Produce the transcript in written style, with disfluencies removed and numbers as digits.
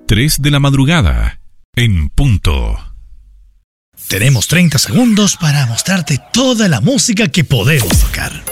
3 de la madrugada, en punto. Tenemos 30 segundos para mostrarte toda la música que podemos tocar.